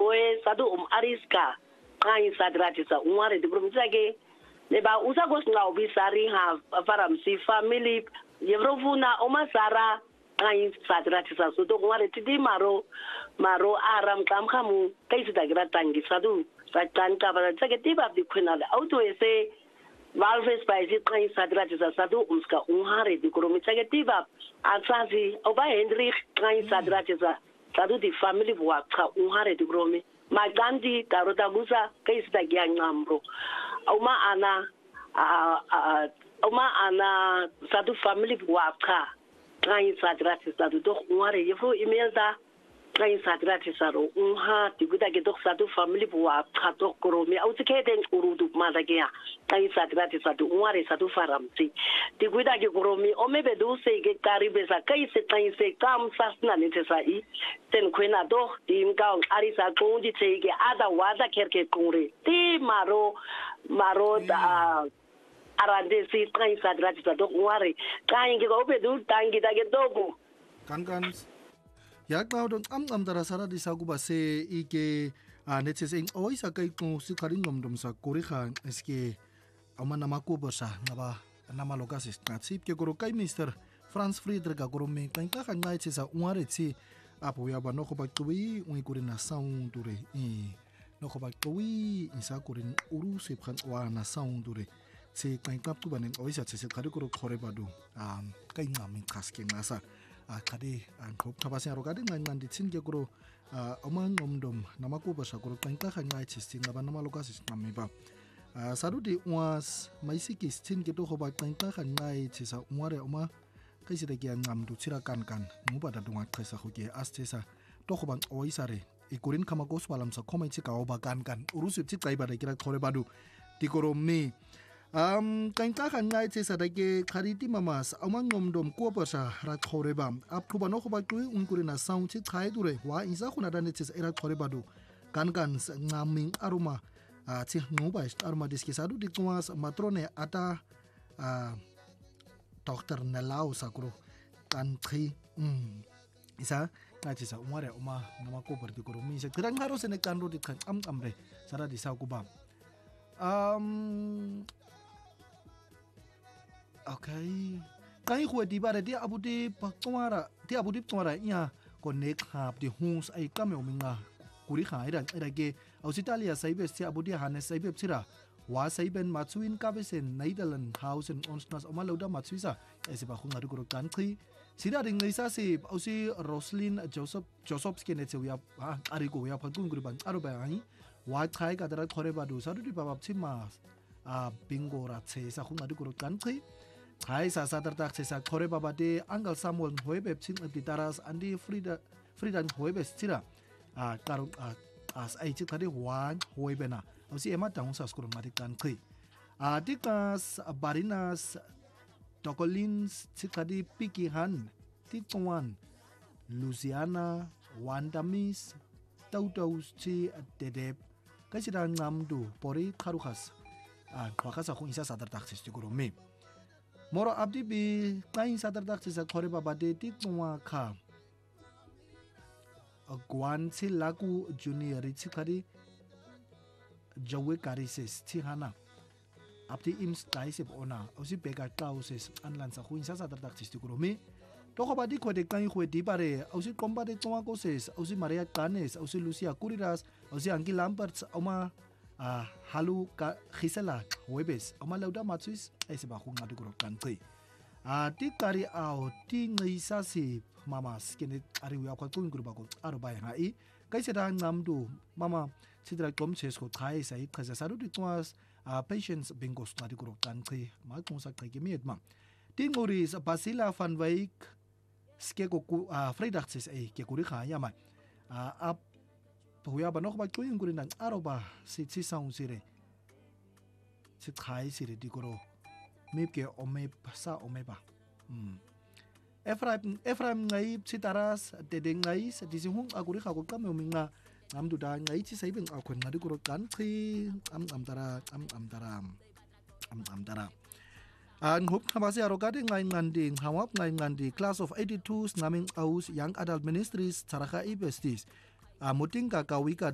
boy satu ariska kai sadrati sa umare di grum tsage le ba usa go sna obisari ha faram si family yevrofuna omasara kai sadrati sa so to umare tidi maro aram kam khamu kai sitagira tangi sadu sa tanta ba tsage tiba di khuna auto ese Valves Spicy kai sadrati sa sadu umska umare di grum tsage tiba asazi oba Hendrik kai sadrati sa sadu di family buaka umare di grum magandi tarota busa kai sitagia ngamro uma ana sadu family buaka kai sadrati sadu doch umare yefo imelda kai sadrati saro unha tiguda ke doch sadu family buaka doch grum au tikeden urudu madagia kai sadrati sadu umare sadu faramti tiguda ke grum o mebe do se ke karibe sa kai se kam sasna ne sai ten kwena doch tim kaung arisa konji tege ada wada kerke kure ti maro da arande si kai sadrati sadu umare kai ke go be du tangi dage dogo kan ya ka don am dara sara di sagu ba se ike netes ing oisa kai ko si kharin nomdom sa kori khan eske amana mako bosa ngaba nama lokas statsip ke goro kai Mr. Franz Friedrich goro me kai ka khan ngai sa uare ti apo ya ba no ko ba tui ui kuri na sound dure no ko ba tui isa kuri uru se khan wa na sound dure se kai kap tu banen oisa se khari goro khore badu kai ngam kaske ngasa kadi angkop tabasi arogadi ngan di tin ke guru omang omdom nama ko basa guru tangka khangai chistin ngaba nama lokas nammi ba sadu di was maisi kistin ke to hoba tangka khangai chisa umare oma kaisi de kia ngam du chira kan mu bada dunga kaisa khoke astesa to hoban oisare ikurin khamagos walam sa khomai chi kaoba kan urusip chi kai bada kira khore badu tikorom ni tangka khangai chisa de ke khariti mamas omang omdom ko basa ra khore ba ap thuba no khoba tui unkurina sound chi khai dure wa isa khuna dane chisa era khore badu kan ngaming aruma chi ngoba aruma diski sadu di tuas matrone ata Dr. Nalau sakro kan khi isa kachi sa umare uma nama ko berti ko mi se tirang harus ne kan ro di kan amre sara di sa ku ba okay kai khu di bare dia abu di paktumara dia abu di paktumara ya connect hab di hus ai kamyo minga kuri khai ran era ge Australia saibe se abu di hanes saibe sira wa saiben matsuin kabesen Netherland hausen onsnas omaloda matsuisa ese ba khunga ru kan khi sida ring isa se ausi Roslyn Josephski ne chewya ari ko ya phakun guri ban aro ba ai wa khai ka dara khore ba du sadu di babap chima bingo ra che sa khunga ru kan khi khai sa sa tar tak che sa khore baba de angal Samuel hoebe chin di taras andi Friedan hoebe stira karu as ai chi thari wan hoebe na ausi ema taung sa skuru mari kan khi dikas barinas tokolins chi thadi piki han tikwan Luciana Wandamis tautos chi dedep kasira ngamdu pori kharukhas khwakasa khung isa sadar tak chi guru me moro abdi bi kain sadar tak chi sa khore baba de tikwa kha agwan si lagu junior chi khari jawe karises chi hana abdi im staisep ona ausi bega klauses anlan sa khuin sa sadar tak chi guru me to khoba di khode kai khwe di bare ausi komba de twa koses ausi maria kanes ausi lucia kuriras ausi angi lamperts oma halu ka khisela webes oma lauda matsuis ese ba khunga du kan kai ti kari au ti ngai sa si mama skene ari wa kwa kun gruba ko aro ba hai kai se da namdu mama sidra kom ches ko thai sai khaza saru di twas patients bingo study guru kan kai ma kung sa kai mi ma ti ngoris basila van weik ske ko fredag ses ke kuri kha ya ma ap puya ba nok ba kuin guri nan aro ba si sound sire si thai sire di guru mip ke ome sa ome ba Efraim ngai sitaras dedeng ngai di hung aguri kha ko kam minga am du da ngai chi sai beng akon ngadi guru kan thi am tara an hup khamasi arogade ngai ngandi hawap ngai ngandi class of 82 naming aus young adult ministries charaka ibestis muting ka kawika